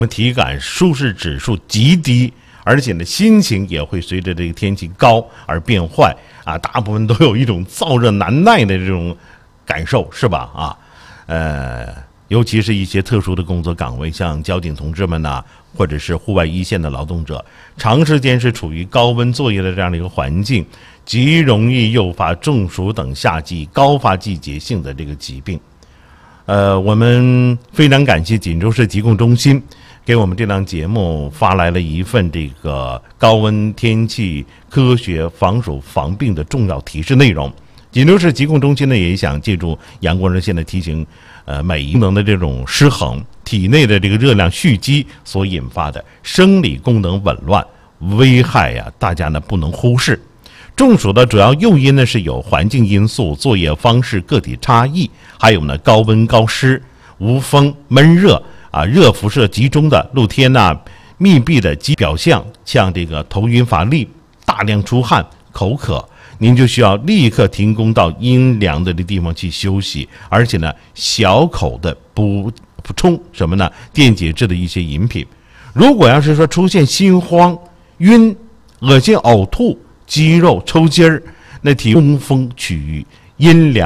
体感舒适指数极低，而且呢，心情也会随着这个天气高而变坏啊。大部分都有一种燥热难耐的这种感受，是吧？尤其是一些特殊的工作岗位，像交警同志们呐，或者是户外一线的劳动者，长时间是处于高温作业的这样的一个环境，极容易诱发中暑等夏季高发季节性的这个疾病。我们非常感谢锦州市疾控中心给我们这档节目发来了一份这个高温天气科学防暑防病的重要提示内容。锦州市疾控中心呢，也想借助阳光热线的提醒，每一能的这种失衡，体内的这个热量蓄积所引发的生理功能紊乱危害呀，大家呢不能忽视。中暑的主要诱因呢是有环境因素、作业方式个体差异，还有呢高温高湿、无风闷热啊、热辐射集中的露天密闭的表象，像这个头晕乏力、大量出汗、口渴，您就需要立刻停工到阴凉的地方去休息，而且呢小口的补充什么呢？电解质的一些饮品。如果要是说出现心慌、晕、恶心、呕吐、肌肉抽筋儿，那提中风区域阴凉